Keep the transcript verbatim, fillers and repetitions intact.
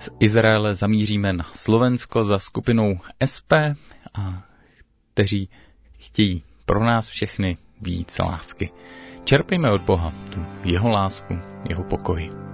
z Izraele zamíříme na Slovensko za skupinou S P, a kteří chtějí pro nás všechny víc lásky. Čerpejme od Boha tu jeho lásku, jeho pokoj.